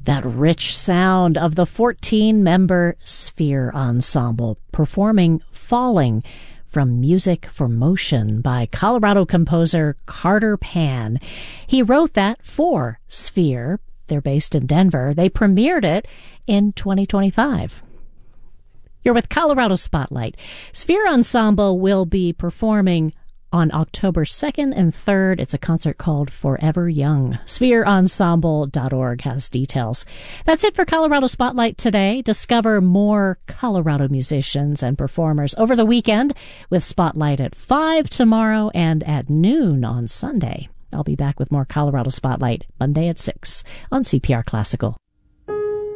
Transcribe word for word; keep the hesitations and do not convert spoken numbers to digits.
That rich sound of the fourteen-member Sphere Ensemble performing Falling from Music for Motion by Colorado composer Carter Pan. He wrote that for Sphere. They're based in Denver. They premiered it in twenty twenty-five. You're with Colorado Spotlight. Sphere Ensemble will be performing on October second and third. It's a concert called Forever Young. sphere ensemble dot org has details. That's it for Colorado Spotlight today. Discover more Colorado musicians and performers over the weekend with Spotlight at five tomorrow and at noon on Sunday. I'll be back with more Colorado Spotlight Monday at six on C P R Classical.